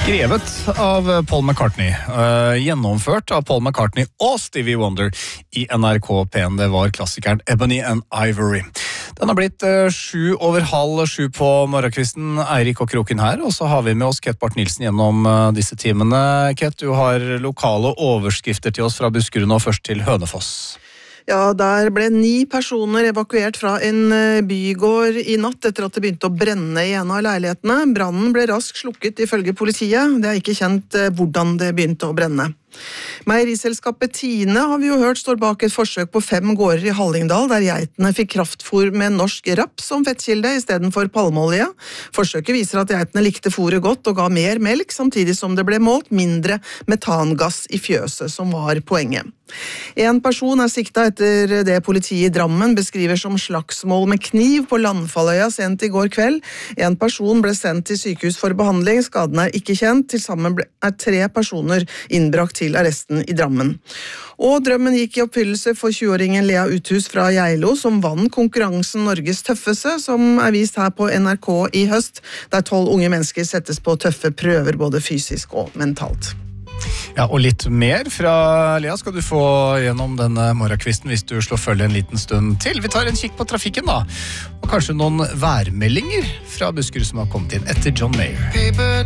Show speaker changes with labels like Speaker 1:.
Speaker 1: Skrevet av Paul McCartney, gjennomført av Paul McCartney og Stevie Wonder i NRK P1. Det var klassikeren Ebony and Ivory. Den har blitt 7:06 på morgenkvisten. Eirik og Kroken her, og så har vi med oss Ket Barth Nilsen gjennom disse timene. Ket, du har lokale overskrifter til oss fra Buskerud nå, først til Hønefoss.
Speaker 2: Ja, der ble 9 personer evakuert fra en bygård i natt etter at det begynte å brenne i en av leilighetene. Brannen ble raskt slukket ifølge politiet. Det er ikke kjent hvordan det begynte å brenne. Meieriselskapet Tine har vi jo hørt står bak et forsøk på 5 gårder i Hallingdal, der geitene fikk kraftfôr med norsk raps som fettkilde i stedet for palmeolje. Forsøket viser at geitene likte fôret godt og ga mer melk, samtidig som det ble målt mindre metangass i fjøset, som var poenget. En person er sikta etter det politiet i Drammen beskriver som slagsmål med kniv på Landfalløya sent i går kveld. En person ble sendt til sykehus for behandling, skaden er ikke kjent. Til sammen er 3 personer innbrakt til arresten i Drammen. Og drømmen gikk i oppfyllelse for 20-åringen Lea Uthus fra Geilo, som vant konkurransen Norges tøffeste, som er vist her på NRK i høst, der 12 unge mennesker settes på tøffe prøver både fysisk og mentalt.
Speaker 1: Ja, og litt mer fra Lea skal du få gjennom denne morgenkvisten hvis du slår følge en liten stund til. Vi tar en kikk på trafikken da, og kanskje noen værmeldinger fra Buskerud som har kommet inn etter John Mayer.